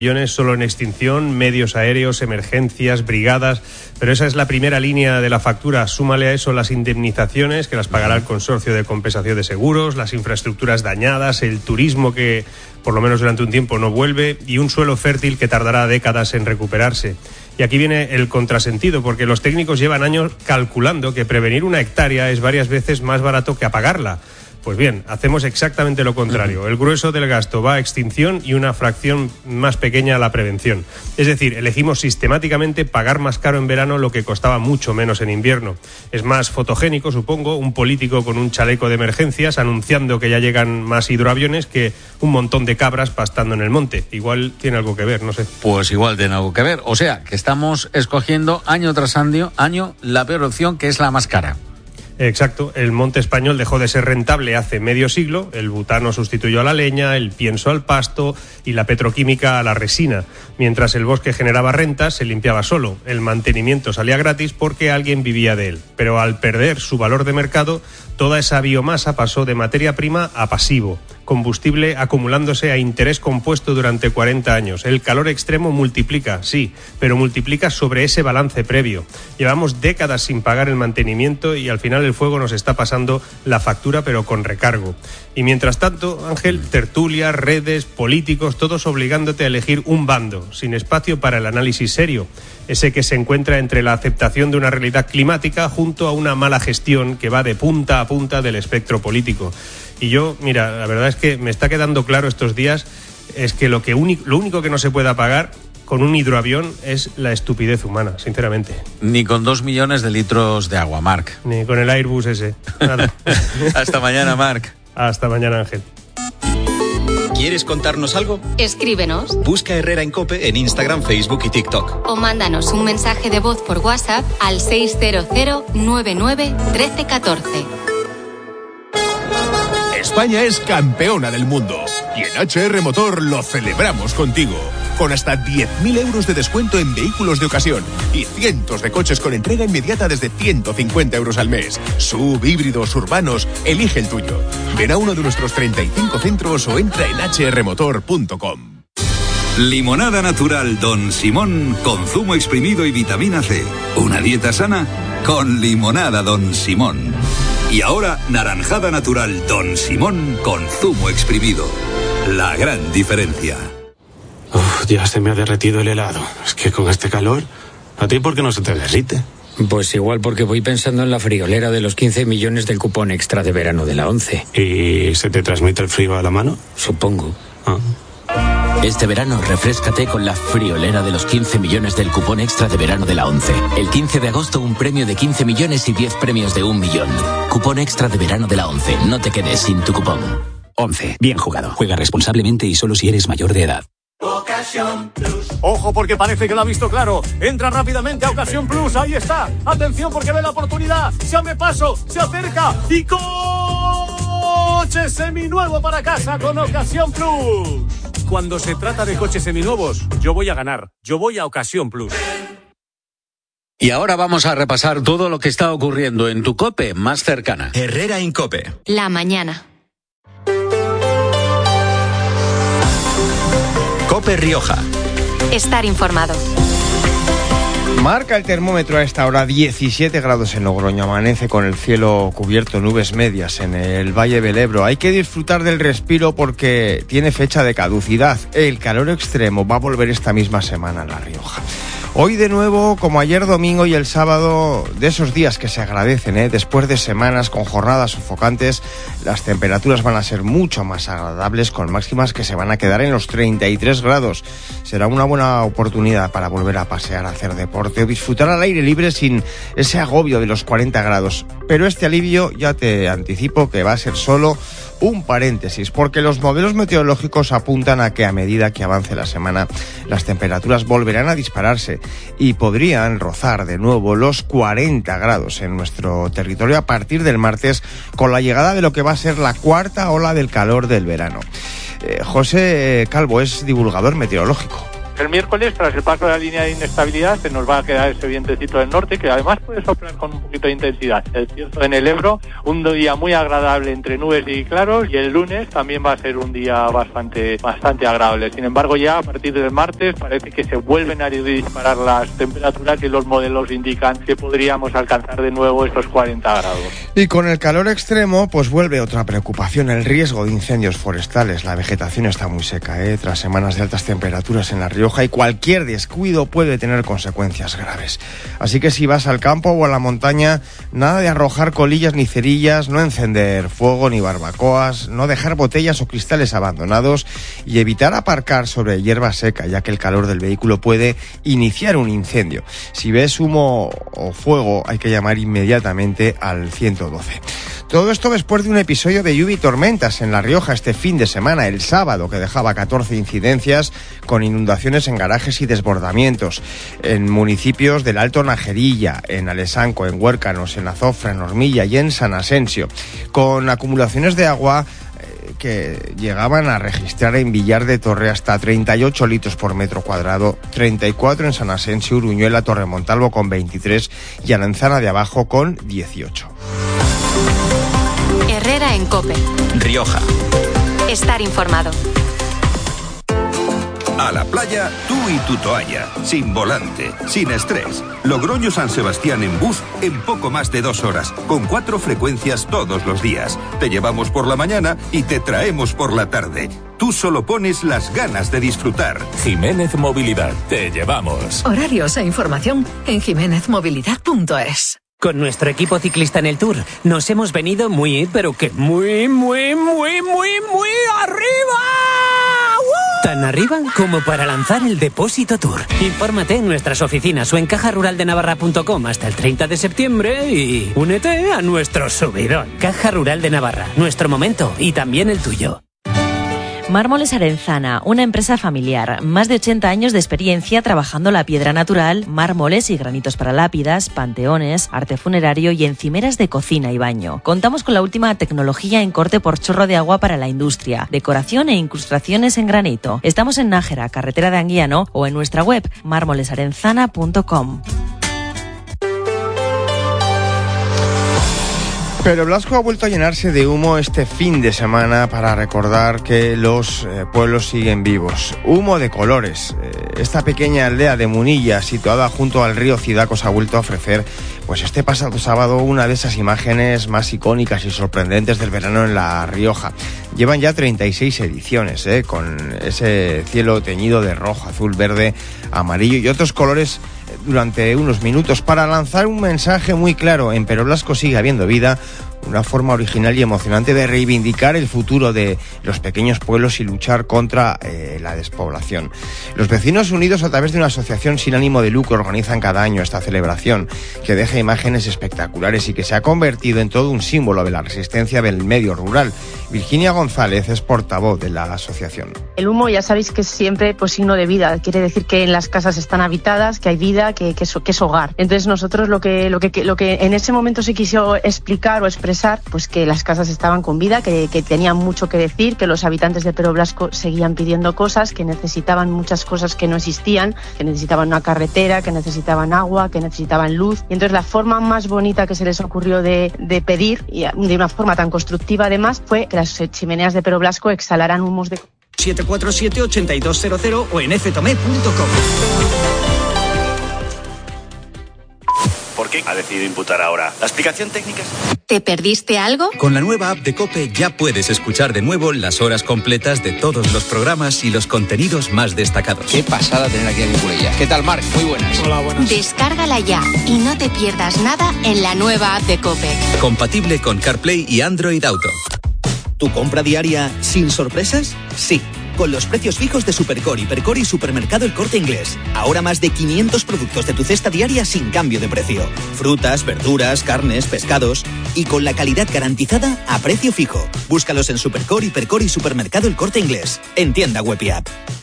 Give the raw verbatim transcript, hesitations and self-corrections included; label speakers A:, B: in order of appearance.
A: aviones solo en extinción, medios aéreos, emergencias, brigadas, pero esa es la primera línea de la factura. Súmale a eso las indemnizaciones que las pagará el Consorcio de Compensación de Seguros, las infraestructuras dañadas, el turismo que por lo menos durante un tiempo no vuelve y un suelo fértil que tardará décadas en recuperarse. Y aquí viene el contrasentido, porque los técnicos llevan años calculando que prevenir una hectárea es varias veces más barato que apagarla. Pues bien, hacemos exactamente lo contrario. El grueso del gasto va a extinción y una fracción más pequeña a la prevención. Es decir, elegimos sistemáticamente pagar más caro en verano lo que costaba mucho menos en invierno. Es más fotogénico, supongo, un político con un chaleco de emergencias anunciando que ya llegan más hidroaviones que un montón de cabras pastando en el monte. Igual tiene algo que ver, no sé.
B: Pues igual tiene algo que ver. O sea, que estamos escogiendo año tras año, año la peor opción, que es la más cara.
A: Exacto, el monte español dejó de ser rentable hace medio siglo, el butano sustituyó a la leña, el pienso al pasto y la petroquímica a la resina. Mientras el bosque generaba rentas, se limpiaba solo, el mantenimiento salía gratis porque alguien vivía de él. Pero al perder su valor de mercado, toda esa biomasa pasó de materia prima a pasivo, combustible acumulándose a interés compuesto durante cuarenta años. El calor extremo multiplica, sí, pero multiplica sobre ese balance previo. Llevamos décadas sin pagar el mantenimiento y al final el fuego nos está pasando la factura, pero con recargo. Y mientras tanto, Ángel, tertulias, redes, políticos, todos obligándote a elegir un bando, sin espacio para el análisis serio, ese que se encuentra entre la aceptación de una realidad climática junto a una mala gestión que va de punta a punta del espectro político. Y yo, mira, la verdad es que me está quedando claro estos días es que lo, que único, lo único que no se puede apagar con un hidroavión es la estupidez humana, sinceramente.
B: Ni con dos millones de litros de agua, Marc.
A: Ni con el Airbus ese, nada.
B: Hasta mañana, Marc.
A: Hasta mañana, Ángel.
C: ¿Quieres contarnos algo?
D: Escríbenos.
C: Busca Herrera en COPE en Instagram, Facebook y TikTok.
D: O mándanos un mensaje de voz por WhatsApp al seis cero cero nueve nueve uno tres uno cuatro.
E: España es campeona del mundo y en H R Motor lo celebramos contigo. Con hasta diez mil euros de descuento en vehículos de ocasión y cientos de coches con entrega inmediata desde ciento cincuenta euros al mes. Sub, híbridos, urbanos, elige el tuyo. Ven a uno de nuestros treinta y cinco centros o entra en h r motor punto com.
F: Limonada natural Don Simón con zumo exprimido y vitamina C. Una dieta sana con limonada Don Simón. Y ahora, naranjada natural Don Simón con zumo exprimido. La gran diferencia.
G: Uf, ya se me ha derretido el helado. Es que con este calor, ¿a ti por qué no se te derrite?
H: Pues igual porque voy pensando en la friolera de los quince millones del cupón extra de verano de la ONCE.
G: ¿Y se te transmite el frío a la mano?
H: Supongo.
G: Ah.
I: Este verano refréscate con la friolera de los quince millones del cupón extra de verano de la ONCE. El quince de agosto un premio de quince millones y diez premios de un millón. Cupón extra de verano de la ONCE. No te quedes sin tu cupón. ONCE. Bien jugado. Juega responsablemente y solo si eres mayor de edad.
J: Ocasión Plus. Ojo porque parece que lo ha visto claro. Entra rápidamente a Ocasión Plus. Ahí está. Atención porque ve la oportunidad. Se abre paso. Se acerca. Y coche seminuevo para casa con Ocasión Plus. Cuando se trata de coches seminuevos, yo voy a ganar. Yo voy a Ocasión Plus.
B: Y ahora vamos a repasar todo lo que está ocurriendo en tu COPE más cercana.
C: Herrera en COPE.
D: La mañana.
C: COPE Rioja.
D: Estar informado.
K: Marca el termómetro a esta hora diecisiete grados en Logroño. Amanece con el cielo cubierto, nubes medias en el Valle del Ebro. Hay que disfrutar del respiro porque tiene fecha de caducidad. El calor extremo va a volver esta misma semana a La Rioja. Hoy de nuevo, como ayer domingo y el sábado, de esos días que se agradecen, ¿eh? Después de semanas con jornadas sofocantes, las temperaturas van a ser mucho más agradables, con máximas que se van a quedar en los treinta y tres grados. Será una buena oportunidad para volver a pasear, a hacer deporte o disfrutar al aire libre sin ese agobio de los cuarenta grados. Pero este alivio, ya te anticipo que va a ser solo un paréntesis, porque los modelos meteorológicos apuntan a que a medida que avance la semana, las temperaturas volverán a dispararse y podrían rozar de nuevo los cuarenta grados en nuestro territorio a partir del martes, con la llegada de lo que va a ser la cuarta ola del calor del verano. Eh, José Calvo es divulgador meteorológico.
L: El miércoles, tras el paso de la línea de inestabilidad, se nos va a quedar ese vientecito del norte, que además puede soplar con un poquito de intensidad. El cierzo en el Ebro, un día muy agradable entre nubes y claros, y el lunes también va a ser un día bastante, bastante agradable. Sin embargo, ya a partir del martes parece que se vuelven a disparar las temperaturas y los modelos indican que podríamos alcanzar de nuevo estos cuarenta grados.
K: Y con el calor extremo, pues vuelve otra preocupación, el riesgo de incendios forestales. La vegetación está muy seca, ¿eh? Tras semanas de altas temperaturas en La Rioja, y cualquier descuido puede tener consecuencias graves. Así que si vas al campo o a la montaña, nada de arrojar colillas ni cerillas, no encender fuego ni barbacoas, no dejar botellas o cristales abandonados y evitar aparcar sobre hierba seca, ya que el calor del vehículo puede iniciar un incendio. Si ves humo o fuego, hay que llamar inmediatamente al ciento doce. Todo esto después de un episodio de lluvia y tormentas en La Rioja este fin de semana, el sábado, que dejaba catorce incidencias con inundaciones en garajes y desbordamientos en municipios del Alto Najerilla, en Alesanco, en Huércanos, en Azofra, en Ormilla y en San Asensio, con acumulaciones de agua que llegaban a registrar en Villar de Torre hasta treinta y ocho litros por metro cuadrado, treinta y cuatro en San Asensio, Uruñuela, Torremontalvo con veintitrés y Alanzana de Abajo con dieciocho.
D: Herrera en COPE.
C: Rioja.
D: Estar informado.
F: A la playa, tú y tu toalla, sin volante, sin estrés. Logroño-San Sebastián en bus en poco más de dos horas, con cuatro frecuencias todos los días. Te llevamos por la mañana y te traemos por la tarde. Tú solo pones las ganas de disfrutar.
M: Jiménez Movilidad, te llevamos.
N: Horarios e información en jiménez movilidad punto es.
O: Con nuestro equipo ciclista en el Tour nos hemos venido muy, pero que muy, muy, muy, muy, muy arriba. ¡Uh! Tan arriba como para lanzar el Depósito Tour. Infórmate en nuestras oficinas o en caja rural de navarra punto com hasta el treinta de septiembre y únete a nuestro subidón. Caja Rural de Navarra, nuestro momento y también el tuyo.
P: Mármoles Arenzana, una empresa familiar, más de ochenta años de experiencia trabajando la piedra natural, mármoles y granitos para lápidas, panteones, arte funerario y encimeras de cocina y baño. Contamos con la última tecnología en corte por chorro de agua para la industria, decoración e incrustaciones en granito. Estamos en Nájera, carretera de Anguiano, o en nuestra web mármoles arenzana punto com.
K: Pero Blasco ha vuelto a llenarse de humo este fin de semana para recordar que los eh, pueblos siguen vivos. Humo de colores. Eh, esta pequeña aldea de Munilla, situada junto al río Cidacos, ha vuelto a ofrecer, pues este pasado sábado, una de esas imágenes más icónicas y sorprendentes del verano en La Rioja. Llevan ya treinta y seis ediciones, eh, con ese cielo teñido de rojo, azul, verde, amarillo y otros colores durante unos minutos para lanzar un mensaje muy claro: en Pero Blasco sigue habiendo vida, una forma original y emocionante de reivindicar el futuro de los pequeños pueblos y luchar contra eh, la despoblación. Los vecinos unidos, a través de una asociación sin ánimo de lucro, organizan cada año esta celebración que deja imágenes espectaculares y que se ha convertido en todo un símbolo de la resistencia del medio rural. Virginia González es portavoz de la asociación.
Q: El humo, ya sabéis que es siempre pues signo de vida, quiere decir que en las casas están habitadas, que hay vida, que, que, es, que es hogar. Entonces nosotros lo que, lo que, lo que en ese momento se quiso explicar o expresar, pues que las casas estaban con vida, que, que tenían mucho que decir, que los habitantes de Pero Blasco seguían pidiendo cosas, que necesitaban muchas cosas que no existían, que necesitaban una carretera, que necesitaban agua, que necesitaban luz. Y entonces la forma más bonita que se les ocurrió de, de pedir, y de una forma tan constructiva además, fue que las chimeneas de Pero Blasco exhalaran humos de...
R: siete cuatro siete, ocho dos cero cero o en f tomé punto com.
J: ¿Por qué ha decidido imputar ahora? ¿La explicación técnica?
D: ¿Te perdiste algo?
C: Con la nueva app de COPE ya puedes escuchar de nuevo las horas completas de todos los programas y los contenidos más destacados.
S: Qué pasada tener aquí a Nicolella. ¿Qué tal, Marc? Muy buenas.
D: Hola, buenas. Descárgala ya y no te pierdas nada en la nueva app de COPE.
C: Compatible con CarPlay y Android Auto.
T: ¿Tu compra diaria sin sorpresas? Sí. Con los precios fijos de Supercore, Hipercore y Supermercado El Corte Inglés. Ahora más de quinientos productos de tu cesta diaria sin cambio de precio. Frutas, verduras, carnes, pescados. Y con la calidad garantizada a precio fijo. Búscalos en Supercore, Hipercore y Supermercado El Corte Inglés. En tienda web y app.